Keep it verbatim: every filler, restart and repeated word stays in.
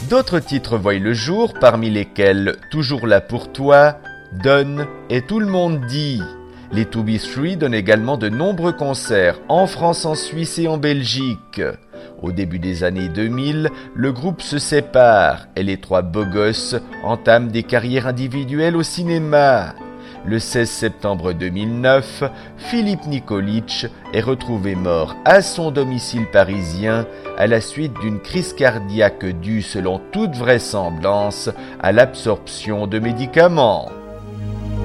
D'autres titres voient le jour, parmi lesquels Toujours là pour toi, Donne et Tout le monde dit. Les To Be Three donnent également de nombreux concerts en France, en Suisse et en Belgique. Au début des années deux mille, le groupe se sépare et les trois beaux gosses entament des carrières individuelles au cinéma. Le seize septembre deux mille neuf, Philippe Nikolic est retrouvé mort à son domicile parisien à la suite d'une crise cardiaque due, selon toute vraisemblance, à l'absorption de médicaments.